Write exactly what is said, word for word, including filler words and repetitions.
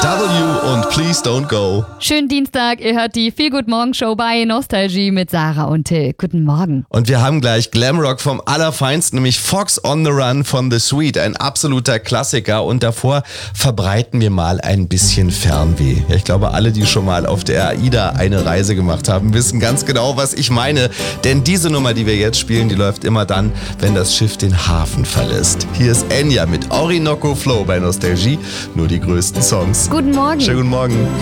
W und Please Don't Go. Schönen Dienstag, ihr hört die Feel Good Morgen Show bei Nostalgie mit Sarah und Till. Guten Morgen. Und wir haben gleich Glamrock vom Allerfeinsten, nämlich Fox on the Run von The Sweet, ein absoluter Klassiker. Und davor verbreiten wir mal ein bisschen Fernweh. Ja, ich glaube, alle, die schon mal auf der AIDA eine Reise gemacht haben, wissen ganz genau, was ich meine. Denn diese Nummer, die wir jetzt spielen, die läuft immer dann, wenn das Schiff den Hafen verlässt. Hier ist Enya mit Orinoco Flow bei Nostalgie. Nur die größten Songs. Guten Morgen. Schönen guten Morgen.